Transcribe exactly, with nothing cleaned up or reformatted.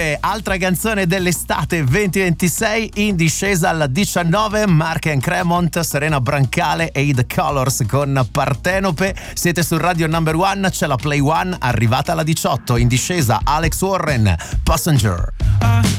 Altra canzone dell'estate duemilaventisei, in discesa alla diciannove, Mark and Cremont, Serena Brancale e The Colors con Partenope. Siete su Radio Number One, c'è la Play One arrivata alla diciotto, in discesa Alex Warren, Passenger.